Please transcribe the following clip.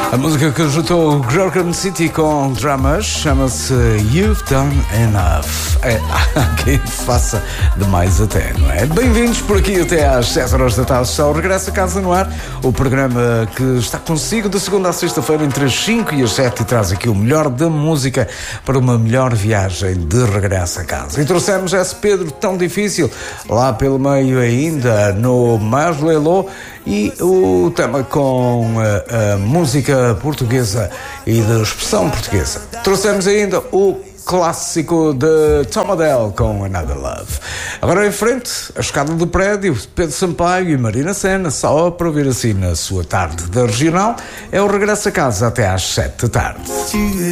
A música que juntou Gorgon City com Dramas chama-se You've Done Enough. É, há quem faça demais até, não é? Bem-vindos por aqui até às 7 horas da tarde. Está o Regresso a Casa no Ar, o programa que está consigo de segunda a sexta-feira entre as 5 e as 7 e traz aqui o melhor da música para uma melhor viagem de regresso a casa. E trouxemos esse Pedro tão difícil, lá pelo meio ainda, no Mais Lelô, e o tema com a música portuguesa e de expressão portuguesa. Trouxemos ainda o clássico de Tom Odell com Another Love. Agora em frente, a escada do prédio, Pedro Sampaio e Marina Sena, só para ouvir assim na sua tarde da regional, é o Regresso a Casa até às 7 da tarde.